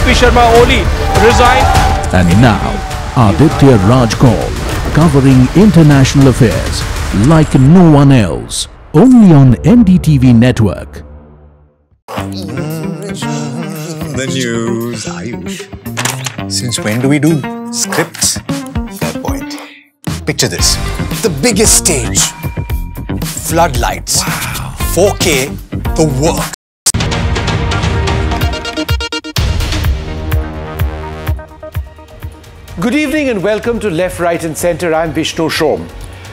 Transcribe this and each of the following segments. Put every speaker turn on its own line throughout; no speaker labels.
KP Sharma Oli resign.
And now, Aditya Raj Kaul, covering international affairs like no one else, only on NDTV network.
The news, Ayush. Since when do we do scripts? Fair point. Picture this. The biggest stage. Floodlights. Wow. 4K. The works.
Good evening and welcome to Left, Right and Centre. I'm Vishnu Shom.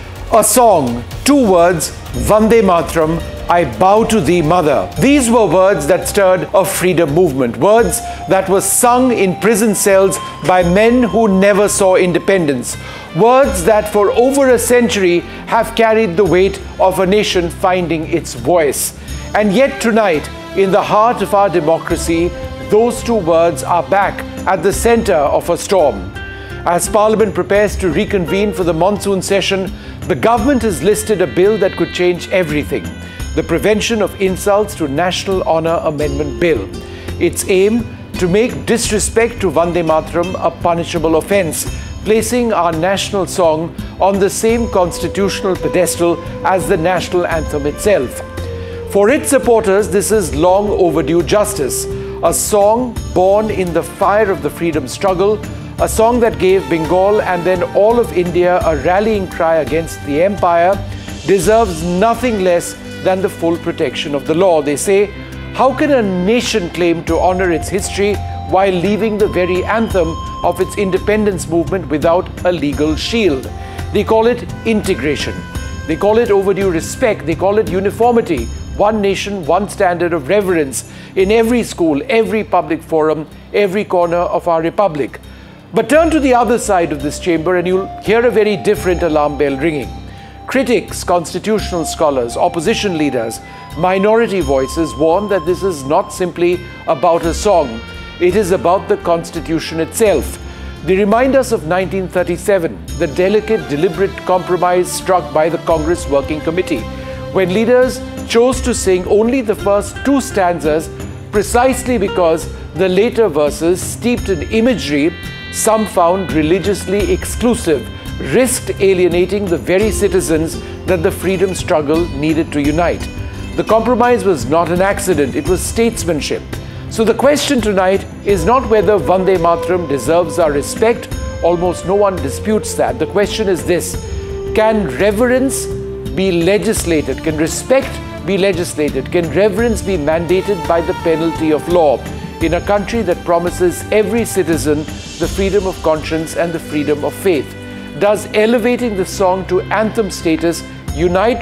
A song, 2 words, Vande Mataram, I bow to thee, mother. These were words that stirred a freedom movement. Words that were sung in prison cells by men who never saw independence. Words that for over a century have carried the weight of a nation finding its voice. And yet tonight, in the heart of our democracy, those 2 words are back at the centre of a storm. As Parliament prepares to reconvene for the monsoon session, the government has listed a bill that could change everything. The Prevention of Insults to National Honour Amendment Bill. Its aim to make disrespect to Vande Mataram a punishable offence, placing our national song on the same constitutional pedestal as the national anthem itself. For its supporters, this is long overdue justice. A song born in the fire of the freedom struggle, a song that gave Bengal and then all of India a rallying cry against the empire, deserves nothing less than the full protection of the law. They say, how can a nation claim to honor its history while leaving the very anthem of its independence movement without a legal shield? They call it integration. They call it overdue respect. They call it uniformity. One nation, one standard of reverence in every school, every public forum, every corner of our republic. But turn to the other side of this chamber and you'll hear a very different alarm bell ringing. Critics, constitutional scholars, opposition leaders, minority voices warn that this is not simply about a song. It is about the Constitution itself. They remind us of 1937, the delicate, deliberate compromise struck by the Congress Working Committee, when leaders chose to sing only the first 2 stanzas precisely because the later verses, steeped in imagery, some found religiously exclusive, risked alienating the very citizens that the freedom struggle needed to unite. The compromise was not an accident, it was statesmanship. So the question tonight is not whether Vande Mataram deserves our respect. Almost no one disputes that. The question is this: can reverence be legislated? Can respect be legislated? Can reverence be mandated by the penalty of law in a country that promises every citizen the freedom of conscience and the freedom of faith? Does elevating the song to anthem status unite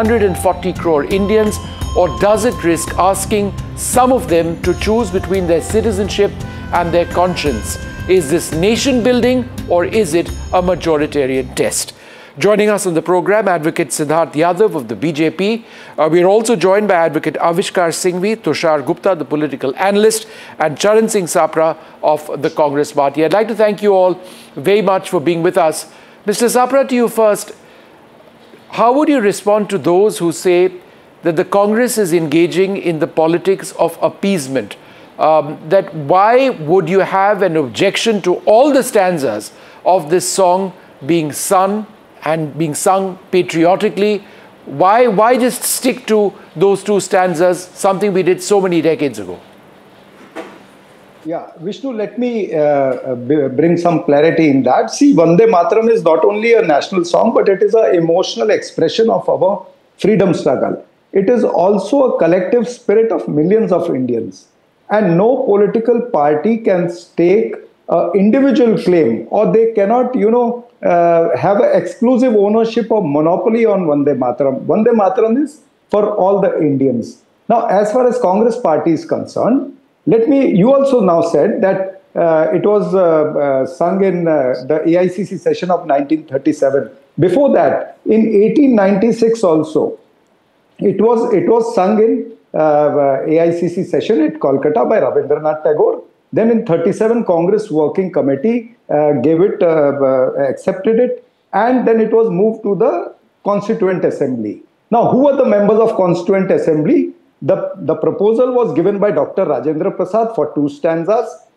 140 crore Indians, or does it risk asking some of them to choose between their citizenship and their conscience? Is this nation building or is it a majoritarian test? Joining us on the program, Advocate Siddharth Yadav of the BJP. We are also joined by Advocate Avishkar Singhvi, Tushar Gupta, the political analyst, and Charan Singh Sapra of the Congress Party. I'd like to thank you all very much for being with us. Mr. Sapra, to you first. How would you respond to those who say that the Congress is engaging in the politics of appeasement? That why would you have an objection to all the stanzas of this song being sung and being sung patriotically? Why just stick to those 2 stanzas, something we did so many decades ago?
Yeah, Vishnu, let me bring some clarity in that. See, Vande Mataram is not only a national song, but it is an emotional expression of our freedom struggle. It is also a collective spirit of millions of Indians. And no political party can stake an individual claim, or they cannot, have an exclusive ownership or monopoly on Vande Mataram. Vande Mataram is for all the Indians. Now, as far as Congress party is concerned, you also now said that it was sung in the AICC session of 1937. Before that, in 1896 also, it was sung in AICC session at Kolkata by Rabindranath Tagore. Then in 37, Congress Working Committee accepted it, and then it was moved to the Constituent Assembly. Now, who are the members of Constituent Assembly? The proposal was given by Dr. Rajendra Prasad for 2 stanzas.